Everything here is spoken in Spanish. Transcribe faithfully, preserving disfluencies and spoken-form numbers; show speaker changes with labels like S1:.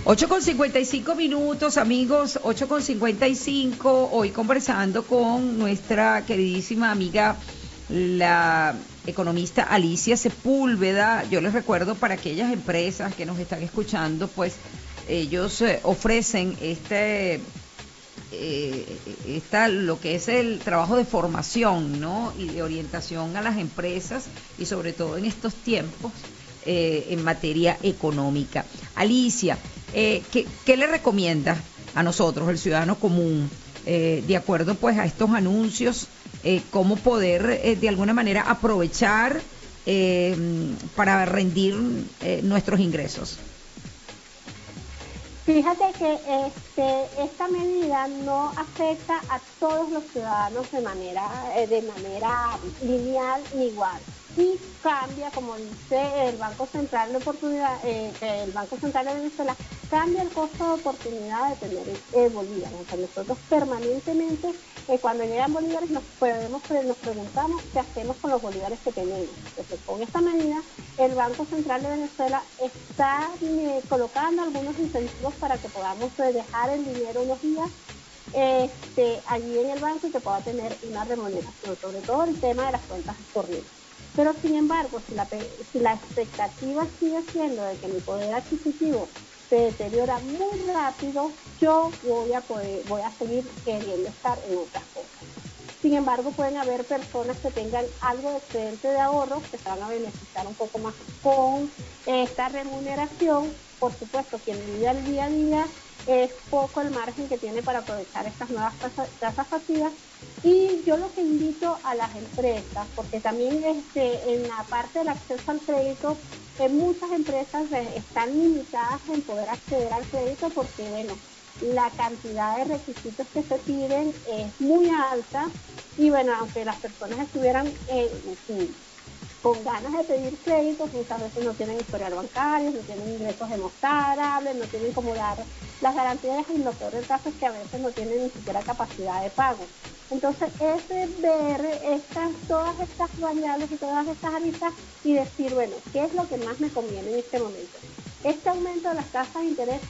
S1: ocho con cincuenta y cinco minutos, amigos, ocho con cincuenta y cinco, hoy conversando con nuestra queridísima amiga, la economista Alicia Sepúlveda. Yo les recuerdo para aquellas empresas que nos están escuchando, pues ellos eh, ofrecen este, eh, esta, lo que es el trabajo de formación, ¿no? Y de orientación a las empresas y sobre todo en estos tiempos eh, en materia económica. Alicia, eh, ¿qué, ¿qué le recomienda a nosotros, el ciudadano común, eh, de acuerdo pues a estos anuncios, eh, cómo poder eh, de alguna manera aprovechar eh, para rendir eh, nuestros ingresos?
S2: Fíjate que este, esta medida no afecta a todos los ciudadanos de manera, eh, de manera lineal ni igual. Y cambia, como dice el Banco Central de Oportunidad, eh, el Banco Central de Venezuela, cambia el costo de oportunidad de tener eh, bolívares. O sea, nosotros permanentemente, eh, cuando llegan bolívares, nos, podemos, nos preguntamos qué hacemos con los bolívares que tenemos. Entonces, con esta medida, el Banco Central de Venezuela está eh, colocando algunos incentivos para que podamos eh, dejar el dinero unos días este, allí en el banco y que pueda tener una remuneración, sobre todo el tema de las cuentas corrientes. Pero sin embargo, si la, si la expectativa sigue siendo de que mi poder adquisitivo se deteriora muy rápido, yo voy a, poder, voy a seguir queriendo estar en otras cosas. Sin embargo, pueden haber personas que tengan algo de excedente de ahorro, que se van a beneficiar un poco más con esta remuneración. Por supuesto, quien vive al día a día, es poco el margen que tiene para aprovechar estas nuevas tasas pasivas. Y yo lo que invito a las empresas, porque también este, en la parte del acceso al crédito, eh, muchas empresas eh, están limitadas en poder acceder al crédito porque, bueno, la cantidad de requisitos que se piden es muy alta y, bueno, aunque las personas estuvieran eh, sí, con ganas de pedir créditos, muchas veces no tienen historial bancario, no tienen ingresos demostrables, no tienen como dar las garantías y lo peor del caso es que a veces no tienen ni siquiera capacidad de pago. Entonces es ver estas, todas estas variables y todas estas aristas y decir, bueno, ¿qué es lo que más me conviene en este momento? Este aumento de las tasas de interés